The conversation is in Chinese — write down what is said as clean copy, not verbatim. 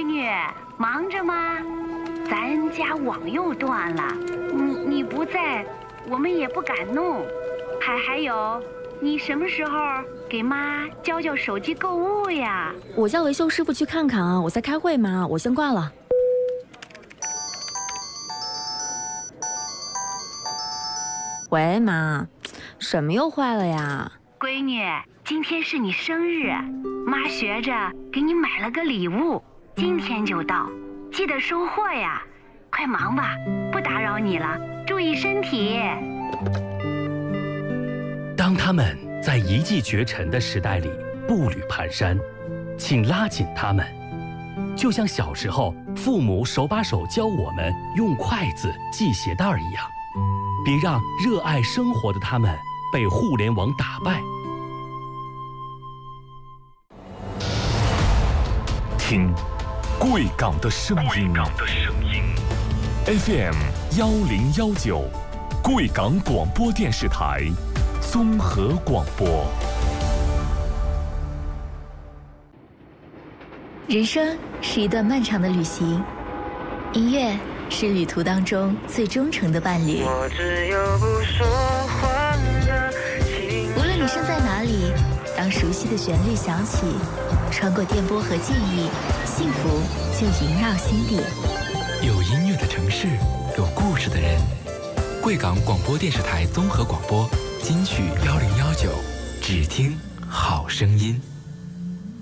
闺女，忙着吗？咱家网又断了，你不在，我们也不敢弄。还有，你什么时候给妈教手机购物呀？ 我叫维修师傅去看看啊，我在开会嘛，我先挂了。喂，妈，什么又坏了呀？ 闺女，今天是你生日，妈学着给你买了个礼物，今天就到，记得收货呀。快忙吧，不打扰你了，注意身体。 当他们在一骑绝尘的时代里步履蹒跚，请拉紧他们，就像小时候父母手把手教我们用筷子系鞋带一样。别让热爱生活的他们被互联网打败。 听贵港的声音 ，FM 1019，贵港广播电视台综合广播。 人生是一段漫长的旅行，音乐是旅途当中最忠诚的伴侣。无论你身在哪里，当熟悉的旋律响起，穿过电波和记忆，幸福就萦绕心底。 有音乐的城市，有故事的人。贵港广播电视台综合广播金曲1019，只听好声音。